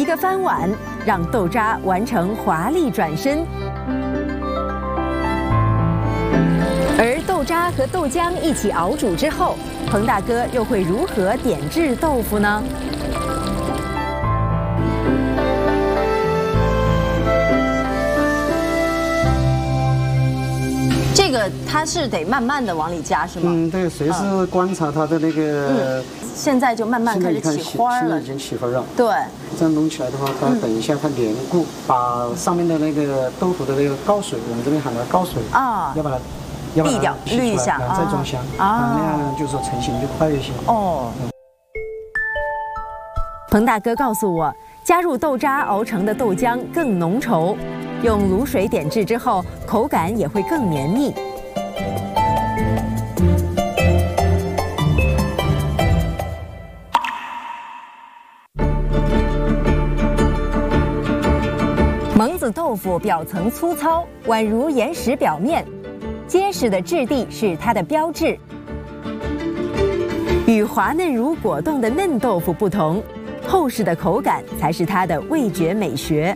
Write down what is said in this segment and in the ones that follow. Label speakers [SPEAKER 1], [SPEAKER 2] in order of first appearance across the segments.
[SPEAKER 1] 一个翻碗，让豆渣完成华丽转身。而豆渣和豆浆一起熬煮之后，彭大哥又会如何点制豆腐呢？
[SPEAKER 2] 这个它是得慢慢的往里加是吗？
[SPEAKER 3] 对，随时观察它的那个。
[SPEAKER 2] 现在就慢慢开始起花了。
[SPEAKER 3] 现在已经起花了。
[SPEAKER 2] 对。
[SPEAKER 3] 这样弄起来的话，它等一下它粘固，把上面的那个豆腐的那个膏水，我们这边喊它膏水啊，要把它
[SPEAKER 2] 沥掉，滤一下，
[SPEAKER 3] 再装箱啊，那样就是说成型就快一些。哦。
[SPEAKER 1] 彭大哥告诉我，加入豆渣熬成的豆浆更浓稠，用卤水点制之后，口感也会更绵密。蒙子豆腐表层粗糙，宛如岩石表面，结实的质地是它的标志。与滑嫩如果冻的嫩豆腐不同，厚实的口感才是它的味觉美学。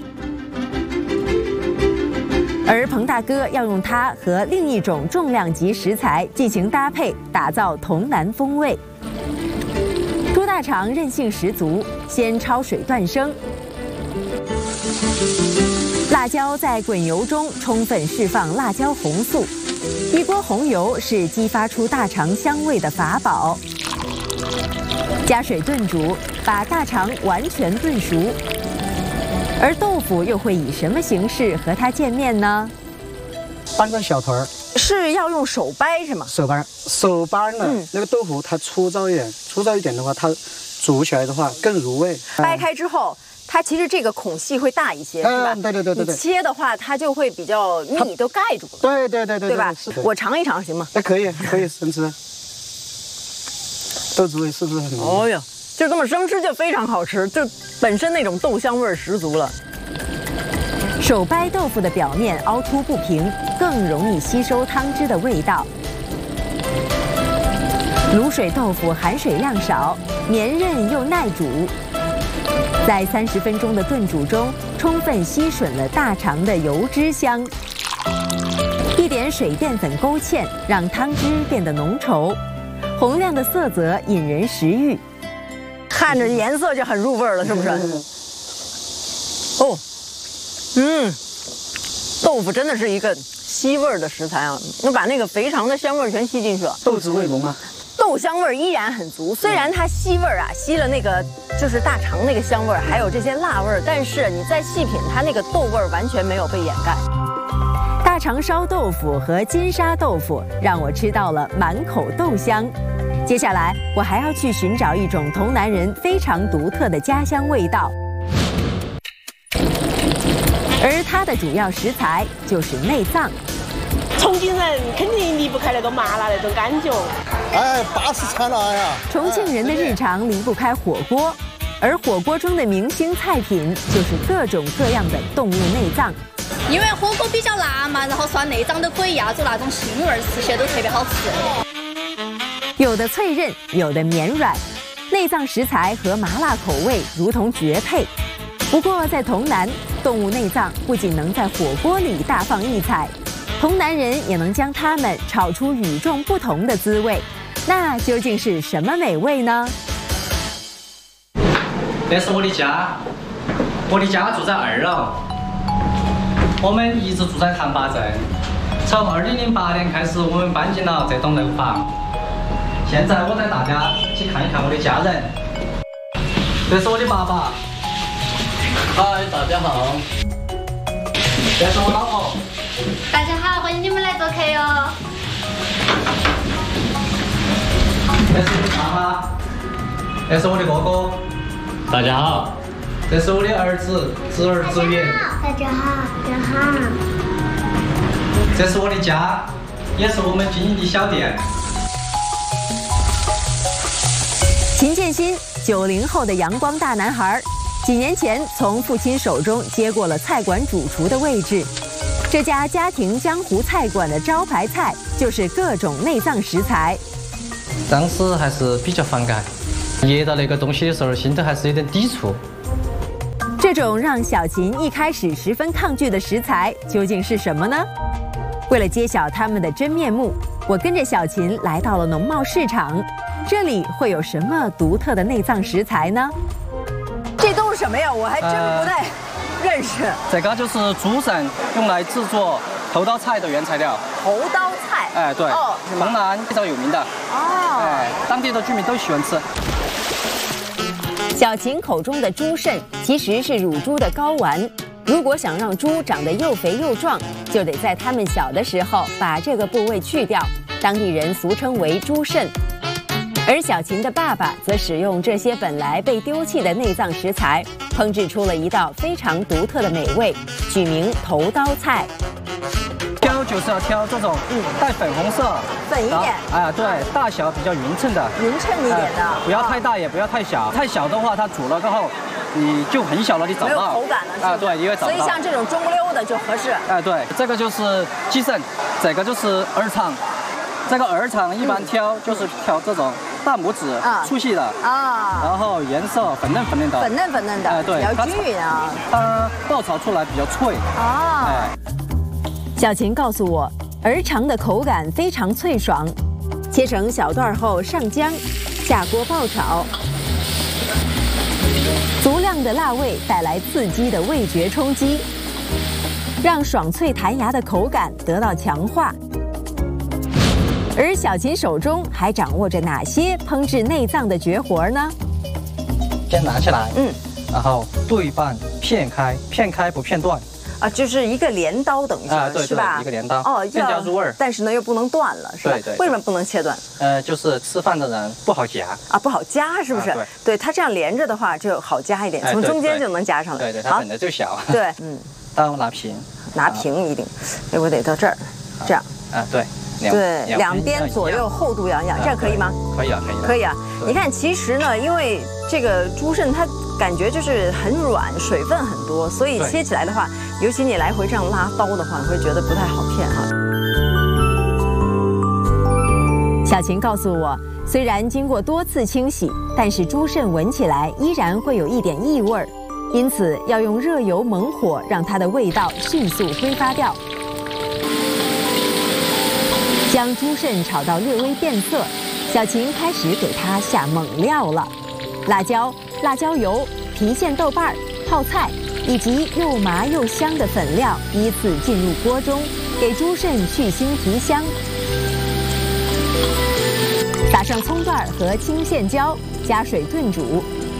[SPEAKER 1] 而彭大哥要用它和另一种重量级食材进行搭配，打造潼南风味。猪大肠韧性十足，先焯水断生。辣椒在滚油中充分释放辣椒红素，一锅红油是激发出大肠香味的法宝。加水炖煮，把大肠完全炖熟。而豆腐又会以什么形式和它见面呢？
[SPEAKER 3] 搬个小团儿，
[SPEAKER 2] 是要用手掰是吗？
[SPEAKER 3] 手掰呢，那个豆腐它粗糙一点的话，它煮起来的话更入味。
[SPEAKER 2] 掰开之后。它其实这个孔隙会大一些，是吧？
[SPEAKER 3] 对。你
[SPEAKER 2] 切的话，它就会比较密，都盖住了。
[SPEAKER 3] 对
[SPEAKER 2] 吧？我尝一尝行吗？
[SPEAKER 3] 可以，生吃。豆子味是不是很浓？
[SPEAKER 2] 哦呀，就这么生吃就非常好吃，就本身那种豆香味十足了。
[SPEAKER 1] 手掰豆腐的表面凹凸不平，更容易吸收汤汁的味道。卤水豆腐含水量少，绵韧又耐煮。在30分钟的炖煮中，充分吸吮了大肠的油脂香。一点水淀粉勾芡，让汤汁变得浓稠，红亮的色泽引人食欲。
[SPEAKER 2] 看着颜色就很入味了，是不是？豆腐真的是一个吸味的食材啊，能把那个肥肠的香味全吸进去了。
[SPEAKER 3] 豆子味浓吗？
[SPEAKER 2] 豆香味依然很足，虽然它吸味啊，吸了那个就是大肠那个香味，还有这些辣味，但是你再细品，它那个豆味完全没有被掩盖。
[SPEAKER 1] 大肠烧豆腐和金沙豆腐让我吃到了满口豆香。接下来我还要去寻找一种潼南人非常独特的家乡味道，而它的主要食材就是内脏。
[SPEAKER 4] 重庆人肯定离不开那个麻辣那种感觉。
[SPEAKER 5] 巴适惨了呀！
[SPEAKER 1] 重庆人的日常离不开火锅，而火锅中的明星菜品就是各种各样的动物内脏。
[SPEAKER 6] 因为火锅比较辣嘛，然后涮内脏都可以压住那种腥味，吃起来都特别好吃。
[SPEAKER 1] 有的脆韧，有的绵软，内脏食材和麻辣口味如同绝配。不过在潼南，动物内脏不仅能在火锅里大放异彩，潼南人也能将它们炒出与众不同的滋味。那究竟是什么美味呢？
[SPEAKER 7] 这是我的家，我的家住在2楼，我们一直住在唐坝镇。从2008年开始，我们搬进了这栋楼房。现在我带大家去看一看我的家人。这是我的爸爸。嗨，大家好。这是我老婆。
[SPEAKER 6] 大家好，欢迎你们来做客哟。
[SPEAKER 7] 这是我的妈妈，这是我的哥哥。大家好，这是我的儿子、侄儿、侄女。
[SPEAKER 6] 大家好，大家好。
[SPEAKER 7] 这是我的家，也是我们经营的小店。
[SPEAKER 1] 秦建新，90后的阳光大男孩，几年前从父亲手中接过了菜馆主厨的位置。这家家庭江湖菜馆的招牌菜就是各种内脏食材。
[SPEAKER 7] 当时还是比较反感，捏到那个东西的时候，心头还是有点抵触。
[SPEAKER 1] 这种让小琴一开始十分抗拒的食材究竟是什么呢？为了揭晓它们的真面目，我跟着小琴来到了农贸市场。这里会有什么独特的内脏食材呢？
[SPEAKER 2] 这都是什么呀？我还真不太认识。
[SPEAKER 7] 这个就是猪肾用来制作头刀菜的原材料。
[SPEAKER 2] 头刀菜？
[SPEAKER 7] 哎，对，湖南非常有名的。哦，哎，当地的居民都喜欢吃。
[SPEAKER 1] 小琴口中的猪肾其实是乳猪的睾丸。如果想让猪长得又肥又壮，就得在它们小的时候把这个部位去掉，当地人俗称为猪肾。而小琴的爸爸则使用这些本来被丢弃的内脏食材，烹制出了一道非常独特的美味，取名头刀菜。
[SPEAKER 7] 挑就是要挑这种带粉红色、
[SPEAKER 2] 粉一点，
[SPEAKER 7] 哎，对，大小比较匀称的，
[SPEAKER 2] 匀称一点的，
[SPEAKER 7] 不要太大，也不要太小。太小的话，它煮了过后，你就很小了，你找不到，
[SPEAKER 2] 没有口感了，
[SPEAKER 7] 啊，对，你会找不到。
[SPEAKER 2] 所以像这种中不溜的就合适。
[SPEAKER 7] 哎，对，这个就是鸡肾，这个就是耳肠。这个耳肠一般挑就是挑这种大拇指粗细的啊，然后颜色粉嫩粉嫩的，
[SPEAKER 2] 粉嫩粉嫩的，
[SPEAKER 7] 哎，对，
[SPEAKER 2] 比较均匀啊。
[SPEAKER 7] 它爆炒出来比较脆啊。哎，
[SPEAKER 1] 小琴告诉我，耳肠的口感非常脆爽，切成小段后上姜，下锅爆炒，足量的辣味带来刺激的味觉冲击，让爽脆弹牙的口感得到强化。而小琴手中还掌握着哪些烹制内脏的绝活呢？
[SPEAKER 7] 先拿起来，然后对半片开，片开不片断。
[SPEAKER 2] 啊，就是一个镰刀，等于
[SPEAKER 7] 对，
[SPEAKER 2] 是吧？
[SPEAKER 7] 一个镰刀，
[SPEAKER 2] 哦，
[SPEAKER 7] 更加入味。
[SPEAKER 2] 但是呢，又不能断了，是吧？
[SPEAKER 7] 对。
[SPEAKER 2] 为什么不能切断？
[SPEAKER 7] 就是吃饭的人不好夹
[SPEAKER 2] 啊，不好夹，是不是？对，它这样连着的话就好夹一点，从中间就能夹上来。
[SPEAKER 7] 对，它本来就小。
[SPEAKER 2] 对，
[SPEAKER 7] 刀拿平，
[SPEAKER 2] 拿平一定。哎，我得到这儿，这样。
[SPEAKER 7] 啊，对。
[SPEAKER 2] 对，两边左右厚度要一样，这样可以吗？
[SPEAKER 7] 可以啊，
[SPEAKER 2] 可以啊。你看，其实呢，因为这个猪肾它感觉就是很软，水分很多，所以切起来的话，尤其你来回这样拉刀的话，你会觉得不太好片哈。
[SPEAKER 1] 小琴告诉我，虽然经过多次清洗，但是猪肾闻起来依然会有一点异味，因此要用热油猛火让它的味道迅速挥发掉。将猪肾炒到略微变色，小琴开始给它下猛料了：辣椒、辣椒油、郫县豆瓣、泡菜以及又麻又香的粉料依次进入锅中，给猪肾去腥提香。撒上葱段和青线椒，加水炖煮。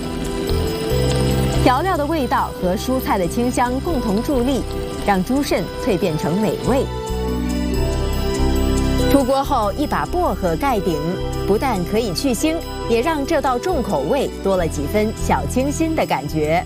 [SPEAKER 1] 调料的味道和蔬菜的清香共同助力，让猪肾蜕变成美味。出锅后，一把薄荷盖顶，不但可以去腥，也让这道重口味多了几分小清新的感觉。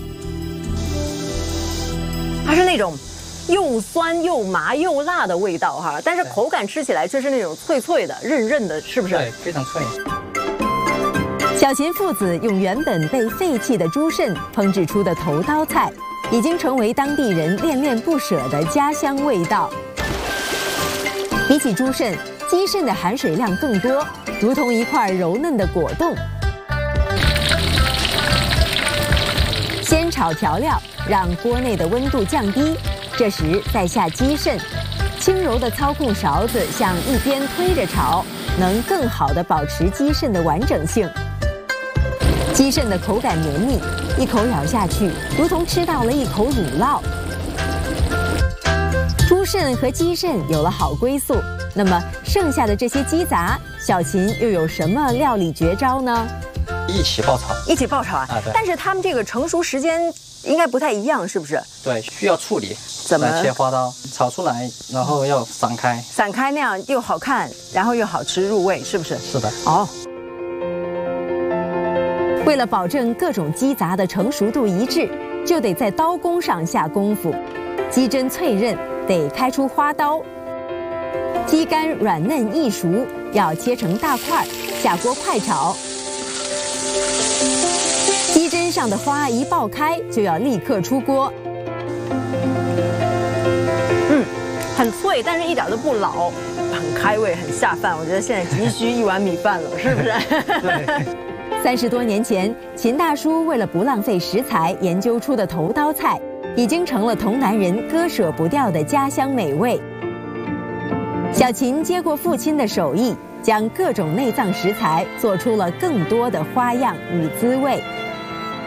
[SPEAKER 2] 它是那种又酸又麻又辣的味道哈，但是口感吃起来却是那种脆脆的、韧韧的，是不是？
[SPEAKER 7] 对，非常脆。
[SPEAKER 1] 小琴父子用原本被废弃的猪肾烹制出的头刀菜，已经成为当地人恋恋不舍的家乡味道。比起猪肾，鸡肾的含水量更多，如同一块柔嫩的果冻。先炒调料，让锅内的温度降低，这时再下鸡肾，轻柔地操控勺子向一边推着炒，能更好地保持鸡肾的完整性。鸡肾的口感绵密，一口咬下去，如同吃到了一口乳酪。猪肾和鸡肾有了好归宿，那么剩下的这些鸡杂，小琴又有什么料理绝招呢？
[SPEAKER 7] 一起爆炒，
[SPEAKER 2] 一起爆炒啊！
[SPEAKER 7] 对。
[SPEAKER 2] 但是他们这个成熟时间应该不太一样，是不是？
[SPEAKER 7] 对，需要处理。
[SPEAKER 2] 怎么
[SPEAKER 7] 切花刀？炒出来，然后要散开。
[SPEAKER 2] 散开那样又好看，然后又好吃入味，是不是？
[SPEAKER 7] 是的。
[SPEAKER 2] 哦。
[SPEAKER 1] 为了保证各种鸡杂的成熟度一致，就得在刀工上下功夫。鸡胗脆韧，得开出花刀；鸡肝软嫩易熟，要切成大块，下锅快炒。鸡胗上的花一爆开，就要立刻出锅。
[SPEAKER 2] 很脆，但是一点都不老，很开胃，很下饭。我觉得现在急需一碗米饭了，是不是？
[SPEAKER 7] 对。
[SPEAKER 1] 30多年前，秦大叔为了不浪费食材研究出的头刀菜，已经成了童男人割舍不掉的家乡美味。小秦接过父亲的手艺，将各种内脏食材做出了更多的花样与滋味。